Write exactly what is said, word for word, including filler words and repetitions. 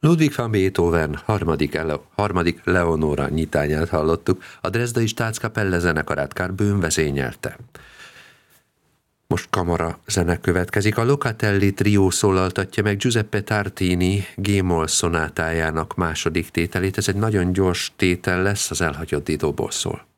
Ludwig van Beethoven harmadik, Ele- harmadik Leonóra nyitányát hallottuk, a Dresdai Staatskapelle zenekarát Karl Böhm vezényelte. Most kamara zene következik. A Locatelli trió szólaltatja meg Giuseppe Tartini G-moll szonátájának második tételét. Ez egy nagyon gyors tétel lesz, az elhagyott Didóból szól.